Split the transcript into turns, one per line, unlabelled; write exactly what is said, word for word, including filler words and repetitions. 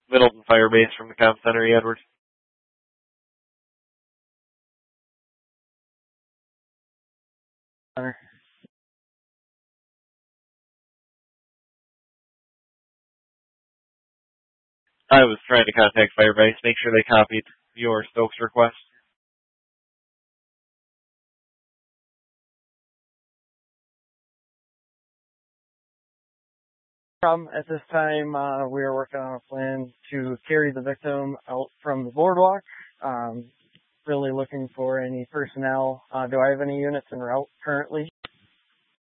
Middleton Fire Base from the Comm Center, E. Edwards.
Center.
I was trying to contact Fire Base, make sure they copied your Stokes request.
Problem at this time, uh, we are working on a plan to carry the victim out from the boardwalk. Um, really looking for any personnel. Uh, do I have any units en route currently?